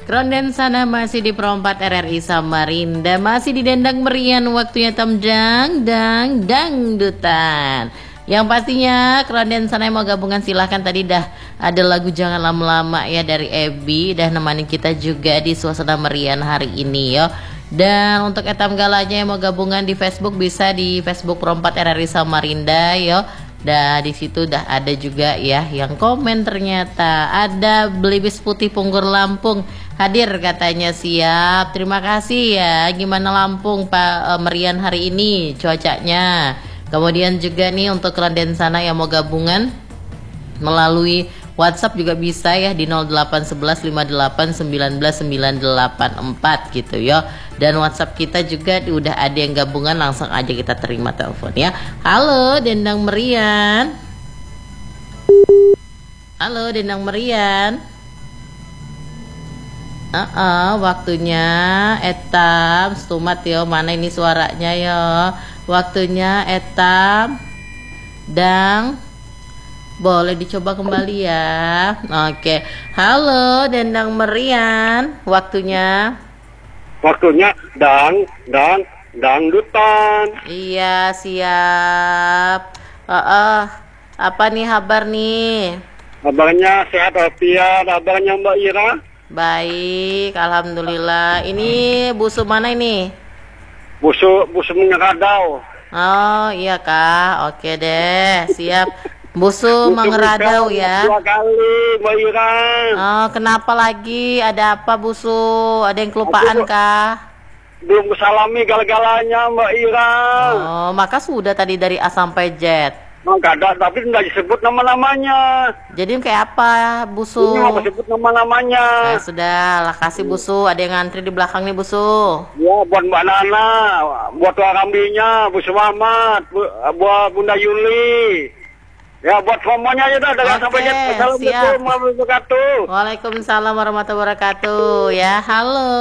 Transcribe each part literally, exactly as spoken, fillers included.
Kronden sana masih di Perempat R R I Samarinda, masih di Dendang Merian, waktunya Tamjang Dang Dangdutan. Yang pastinya Kronden sana yang mau gabungan silahkan, tadi dah ada lagu Jangan Lama-Lama ya dari Ebi, dah nemani kita juga di suasana merian hari ini yo. Dan untuk etam galanya yang mau gabungan di Facebook bisa di Facebook Perempat R R I Samarinda yo. Dah di situ dah ada juga ya yang komen, ternyata ada Belibis Putih Punggur Lampung hadir katanya, siap. Terima kasih ya. Gimana Lampung Pak, e, merian hari ini cuacanya. Kemudian juga nih untuk Kronden sana yang mau gabungan melalui WhatsApp juga bisa ya di nol delapan satu satu lima delapan sembilan sembilan delapan empat gitu ya. Dan WhatsApp kita juga udah ada yang gabungan, langsung aja kita terima telepon ya. Halo Dendang Merian. Halo Dendang Merian. Uh -uh, waktunya etam stumat yo, mana ini suaranya yo. Waktunya etam dang. Boleh dicoba kembali ya. Oke. Halo Dendang Merian. Waktunya Waktunya dang dang dangdutan. Iya, siap. Uh, uh, apa nih kabar nih? Kabarnya sehat walafiat. Kabarnya Mbak Ira? Baik, alhamdulillah. Ini busu mana ini? Busu busu mengeradau. Oh, iya Kak. Oke deh, siap. Busu mengeradau ya. Dua kali Mbak Ira. Oh, kenapa lagi? Ada apa Busu? Ada yang kelupaan Aku kah? belum kesalami gal-galanya Mbak Ira. Oh, maka sudah tadi dari A sampai Z. Oh, nggak ada, tapi nggak disebut nama-namanya. Jadi kayak apa Busu? Ini nggak disebut nama-namanya. Ya sudah lah, kasih Busu. Ada yang ngantri di belakang nih Busu. Ya, buat Mbak Nana, buat Warambinya, Bu Sumamat, bu, buat Bunda Yuli. Ya, buat semuanya aja dah, dari Oke, sampai Z. Assalamualaikum siap. warahmatullahi wabarakatuh. Waalaikumsalam warahmatullahi wabarakatuh. Ya, halo.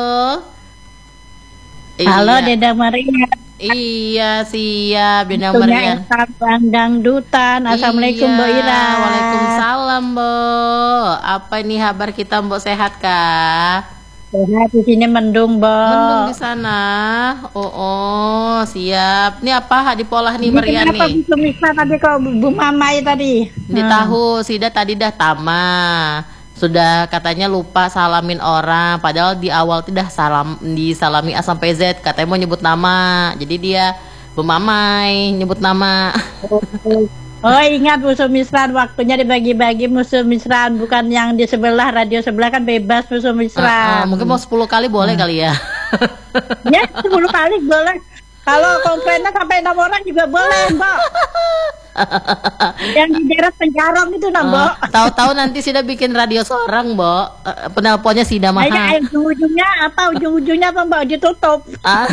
Halo Iya. Dendang Merian. Iya, siap Dendang Waktunya Merian. etam dangdutan. Assalamualaikum Iya, Mbak Ira. Waalaikumsalam Mbok. Apa ini kabar kita Mbok, sehat kah? Sehat, di sini mendung, Mendung di Mbak. sana. Oh, oh, siap. Ini apa di pola nih Ini merian kenapa nih? bisa bisa tadi kok Bu Mamai tadi? Di Hmm. tahu Sida tadi dah tama. Sudah katanya lupa salamin orang, padahal di awal tidak salam disalami A sampai Z, katanya mau nyebut nama. Jadi dia Bemamai nyebut nama. Oh, ingat musuh misran, waktunya dibagi-bagi musuh misran, bukan yang di sebelah, radio sebelah kan bebas musuh Uh, uh, misran. mungkin mau sepuluh kali boleh kali ya. Ya, sepuluh kali boleh. Kalau komplainnya sampai enam orang juga boleh, Mbak. Yang di daerah Penjarong itu, nah, Mbak. Uh, tahu-tahu nanti Sida bikin radio seorang, Mbok. Uh, penelponnya Sida Ayo, mahal. ayo, ujung-ujungnya apa? Ujung-ujungnya apa, Mbak? Ditutup. Ah.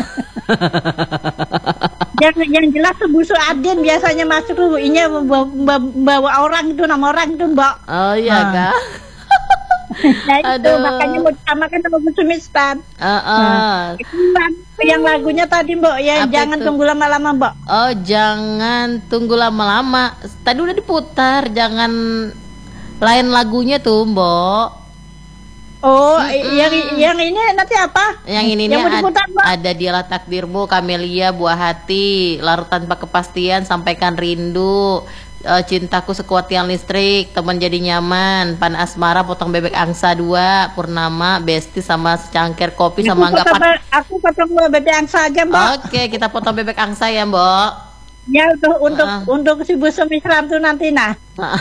yang yang jelas tuh busu Adin biasanya masuk tuh ini membawa, membawa orang itu, nama orang itu, Mbak. Oh iya Ah. kah? Nah itu Aduh. makanya mau disamakan sama busu mistan. Uh, uh. Yang lagunya tadi, Mbak, ya Apa jangan itu? tunggu lama-lama, Mbak. Oh, jangan tunggu lama-lama. Tadi udah diputar, jangan lain lagunya tuh, Mbok. Oh, yang yang ini nanti apa? Yang ini Yang mau nih diputar, Mbak? ada Dialah Takdirmu, Kamelia, Buah Hati, Larut Tanpa Kepastian, Sampaikan Rindu, eh, Cintaku Sekuat Tiang Listrik, Teman Jadi Nyaman, Pan Asmara, Potong Bebek Angsa dua, Purnama, Besti sama secangkir kopi sama Aku enggak potong, pak. aku potong bebek angsa aja, Mbak. Oke, kita potong bebek angsa ya, Mbok. Ya untuk untuk Ah. untuk si busu misran tuh nanti nah.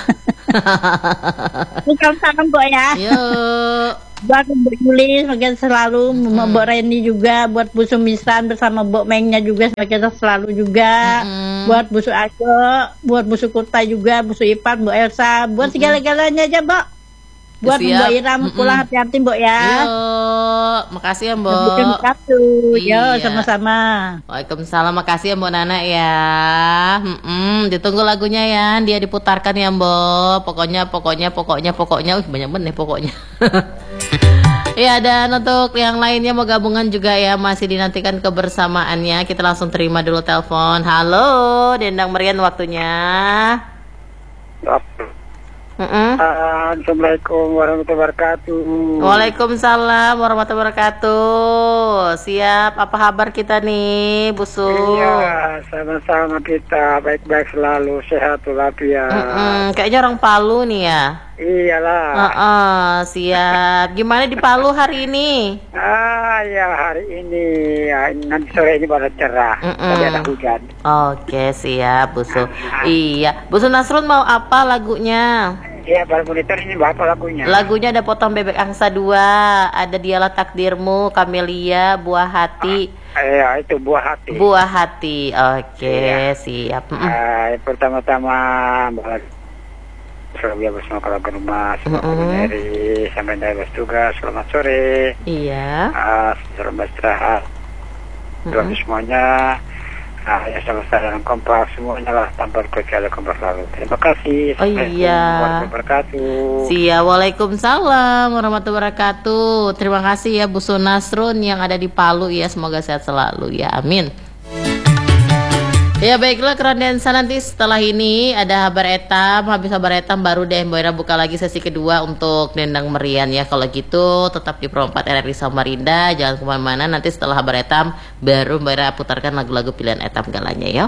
Bukan salam, Mbak ya. Yuk. Buat Mbak Yuli sebagai selalu, Mbak Reni juga, buat busu misran bersama Mbak Mengnya juga sebagai selalu juga, Mm-mm. buat busu Ago, buat busu Kurta juga, busu Ipan, Mbak Elsa, buat segala-galanya aja, Mbak. Buat Siap. Mbak Ira Mm-mm. pulang hati-hati, Mbak ya. Yuk, makasih ya, Mbok. Terima kasih. Yo, Iya. sama-sama. Waalaikumsalam, makasih ya Mbok Nana ya. Mm-mm, ditunggu lagunya ya, dia diputarkan ya Mbok. Pokoknya, pokoknya, pokoknya, pokoknya, uh, banyak bener pokoknya. Ya, dan untuk yang lainnya mau gabungan juga ya, masih dinantikan kebersamaannya. Kita langsung terima dulu telepon. Halo, Dendang Merian waktunya. Mm-mm. Assalamualaikum warahmatullahi wabarakatuh. Waalaikumsalam warahmatullahi wabarakatuh. Siap, apa kabar kita nih, Bu Su? Iya, sama-sama kita baik-baik selalu, sehat walafiat. Mm-mm, kayaknya orang Palu nih ya. Iyalah. Uh-uh, siap. Gimana di Palu hari ini? Ah ya hari ini ya, nanti sore ini baru cerah. Mm-mm. Tadi ada hujan. Oke, siap, Bu Su. Iya, Bu Su Nasrun mau apa lagunya? Iya, baru monitor ini apa lagunya? Lagunya ada Potong Bebek Angsa dua, ada Dialah Takdirmu, Kamelia, Buah Hati. Iya, itu buah hati. Buah Hati. Oke, Iya. siap. Mm-mm. Ah, pertama-tama Selalu bersama keluarga rumah, semua Mm-mm. dari sampai dari bos tugas. Selamat sore. Iya. Ah, selamat istirahat. Doa semuanya. Ah, ya selesai dalam kompak semuanya lah tanpa kecuali kompak lalu. Terima kasih. Oh iya. Warahmatullahi wabarakatuh. Siap, waalaikumsalam warahmatullahi wabarakatuh. Terima kasih ya Bu Su Nasrun yang ada di Palu ya. Semoga sehat selalu ya. Amin. Ya baiklah Kerandensa, nanti setelah ini ada kabar etam. Habis kabar etam baru deh Mbak Ira buka lagi sesi kedua untuk Dendang Merian ya. Kalau gitu tetap di Pro empat R R I Samarinda. Jangan kemana-mana, nanti setelah kabar etam baru Mbak Ira putarkan lagu-lagu pilihan etam galanya ya.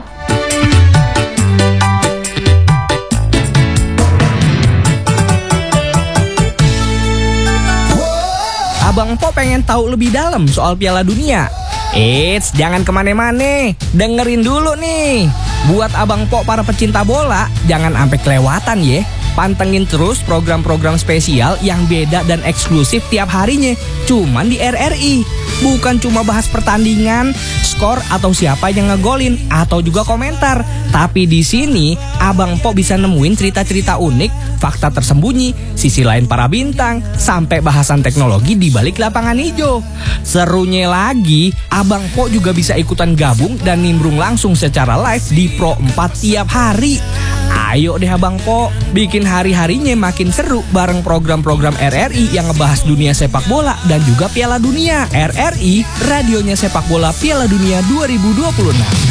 Abang Po pengen tahu lebih dalam soal Piala Dunia? Eits, jangan kemana-mana, dengerin dulu nih. Buat Abang Po para pecinta bola, jangan sampai kelewatan ya. Pantengin terus program-program spesial yang beda dan eksklusif tiap harinya, cuman di R R I. Bukan cuma bahas pertandingan, skor atau siapa yang ngegolin, atau juga komentar. Tapi di sini Abang Po bisa nemuin cerita-cerita unik, fakta tersembunyi, sisi lain para bintang, sampai bahasan teknologi di balik lapangan hijau. Serunya lagi, Abang Po juga bisa ikutan gabung dan nimbrung langsung secara live di Pro empat tiap hari. Ayo deh Abang Po, bikin hari-harinya makin seru bareng program-program R R I yang ngebahas dunia sepak bola dan juga Piala Dunia. R R I, radionya sepak bola Piala Dunia dua ribu dua puluh enam.